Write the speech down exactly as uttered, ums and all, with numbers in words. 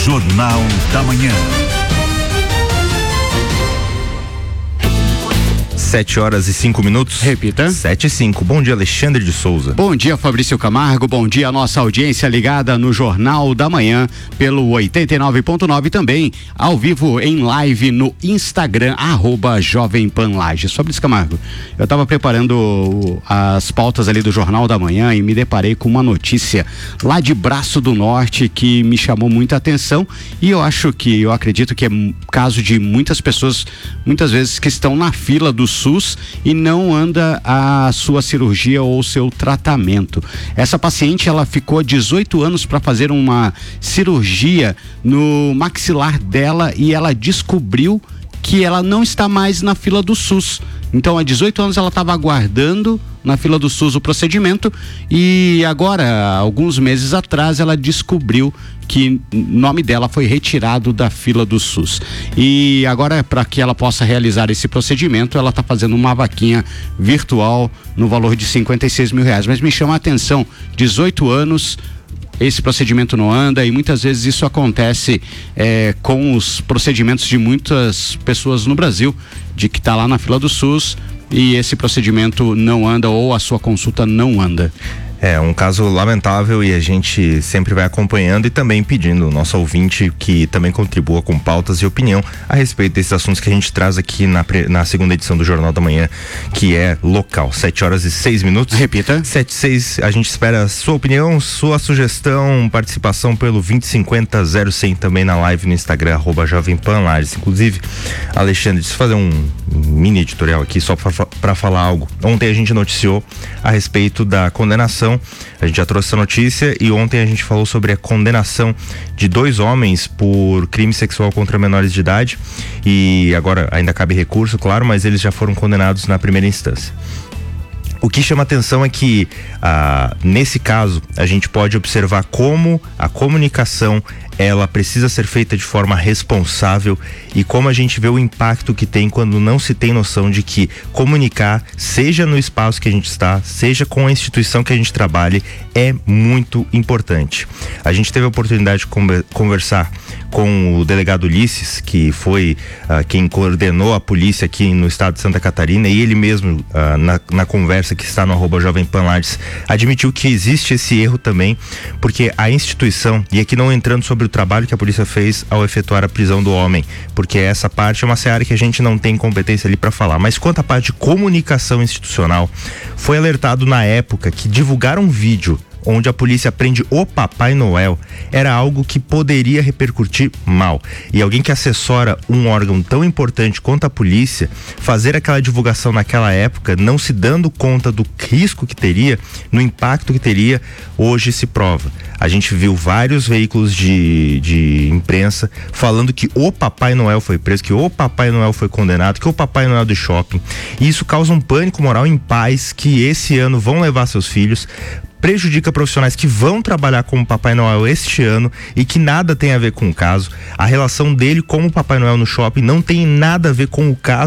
Jornal da Manhã. Sete horas e cinco minutos. Repita. Sete e cinco. Bom dia, Alexandre de Souza. Bom dia, Fabrício Camargo. Bom dia a nossa audiência ligada no Jornal da Manhã pelo oitenta e nove ponto nove, também ao vivo em live no Instagram, arroba Jovem Pan Lages. Fabrício Camargo, eu estava preparando as pautas ali do Jornal da Manhã e me deparei com uma notícia lá de Braço do Norte que me chamou muita atenção, e eu acho que, eu acredito que é caso de muitas pessoas, muitas vezes, que estão na fila do SUS e não anda a sua cirurgia ou seu tratamento. Essa paciente, ela ficou dezoito anos para fazer uma cirurgia no maxilar dela e ela descobriu que ela não está mais na fila do SUS. Então, há dezoito anos ela estava aguardando na fila do SUS o procedimento, e agora, alguns meses atrás, ela descobriu que o nome dela foi retirado da fila do SUS. E agora, para que ela possa realizar esse procedimento, ela está fazendo uma vaquinha virtual no valor de cinquenta e seis mil reais. Mas me chama a atenção, dezoito anos, esse procedimento não anda, e muitas vezes isso acontece é, com os procedimentos de muitas pessoas no Brasil, de que está lá na fila do SUS e esse procedimento não anda, ou a sua consulta não anda. É um caso lamentável, e a gente sempre vai acompanhando e também pedindo ao nosso ouvinte que também contribua com pautas e opinião a respeito desses assuntos que a gente traz aqui na, na segunda edição do Jornal da Manhã, que é local. Sete horas e seis minutos. Repita. Sete e seis. A gente espera sua opinião, sua sugestão, participação pelo vinte e cinquenta zero cem, também na live no Instagram, arroba Jovem Pan Lages. Inclusive, Alexandre, deixa eu fazer um mini editorial aqui só para falar algo. Ontem a gente noticiou a respeito da condenação. A gente já trouxe essa notícia, e ontem a gente falou sobre a condenação de dois homens por crime sexual contra menores de idade, e agora ainda cabe recurso, claro, mas eles já foram condenados na primeira instância. O que chama atenção é que, ah, nesse caso, a gente pode observar como a comunicação, ela precisa ser feita de forma responsável, e como a gente vê o impacto que tem quando não se tem noção de que comunicar, seja no espaço que a gente está, seja com a instituição que a gente trabalhe, é muito importante. A gente teve a oportunidade de conversar com o delegado Ulisses, que foi uh, quem coordenou a polícia aqui no estado de Santa Catarina, e ele mesmo, uh, na, na conversa que está no arroba Jovem Pan Lages, admitiu que existe esse erro também, porque a instituição, e aqui não entrando sobre o trabalho que a polícia fez ao efetuar a prisão do homem, porque essa parte é uma seara que a gente não tem competência ali para falar, mas quanto à parte de comunicação institucional, foi alertado na época que divulgar um vídeo onde a polícia prende o Papai Noel era algo que poderia repercutir mal. E alguém que assessora um órgão tão importante quanto a polícia, fazer aquela divulgação naquela época, não se dando conta do risco que teria, no impacto que teria, hoje se prova. A gente viu vários veículos de, de imprensa falando que o Papai Noel foi preso, que o Papai Noel foi condenado, que o Papai Noel do shopping. E isso causa um pânico moral em pais que esse ano vão levar seus filhos, prejudica profissionais que vão trabalhar como Papai Noel este ano e que nada tem a ver com o caso. A relação dele como Papai Noel no shopping não tem nada a ver com o caso